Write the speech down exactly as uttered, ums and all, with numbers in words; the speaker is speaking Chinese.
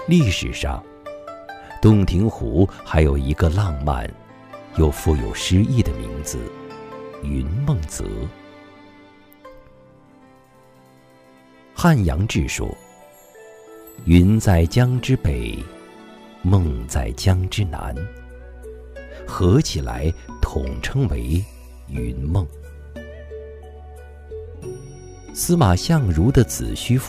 历史上，洞庭湖还有一个浪漫又富有诗意的名字——云梦泽。汉阳志说：“云在江之北，梦在江之南，合起来统称为云梦。”司马相如的子虚赋